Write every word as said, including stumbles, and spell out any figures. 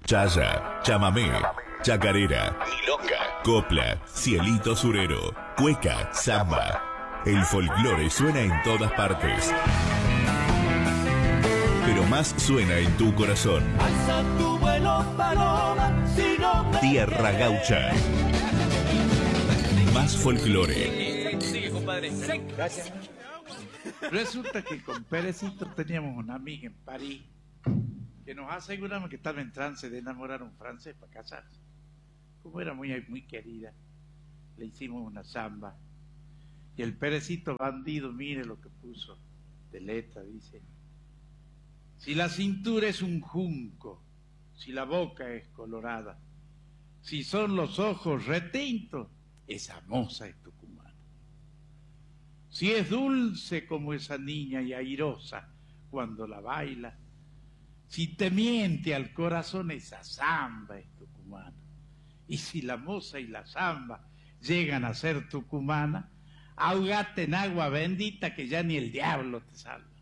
chaya, chamamé, chacarera, milonga, copla, cielito surero, cueca, samba. El folclore suena en todas partes, pero más suena en tu corazón. Alza tu vuelo, paloma, si no me Tierra Gaucha. Más folclore. Sigue, compadre. Gracias. Resulta que con Pérecito teníamos una amiga en París que nos aseguramos que estaba en trance de enamorar a un francés para casarse. Como era muy, muy querida, le hicimos una samba. Y el Pérecito bandido, mire lo que puso de letra, dice: si la cintura es un junco, si la boca es colorada, si son los ojos retintos, esa moza es tucumana. Si es dulce como esa niña y airosa cuando la baila, si te miente al corazón, esa samba es tucumana. Y si la moza y la samba llegan a ser tucumana, ahogate en agua bendita que ya ni el diablo te salva.